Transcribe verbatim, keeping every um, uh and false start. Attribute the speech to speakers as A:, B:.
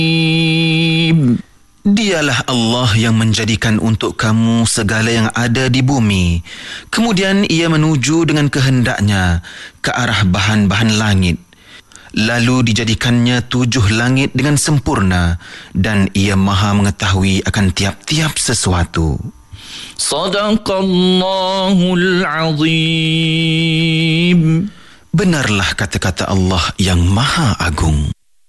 A: Dialah Allah yang menjadikan untuk kamu segala yang ada di bumi. Kemudian ia menuju dengan kehendaknya ke arah bahan-bahan langit. Lalu dijadikannya tujuh langit dengan sempurna dan ia maha mengetahui akan tiap-tiap sesuatu.
B: Sadaqallahul azim.
A: Benarlah kata-kata Allah yang maha agung.